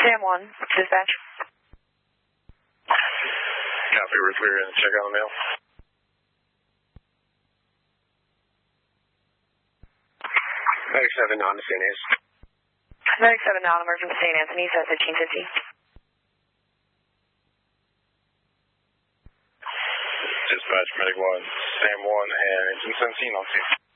Sam 1, dispatch. Copy, we're in. Check on the mail. 97 on to St. Anne's. 97 now, emerging to St. Anthony, 1550. Dispatch, medic 1, Sam 1, and engine 17 on scene.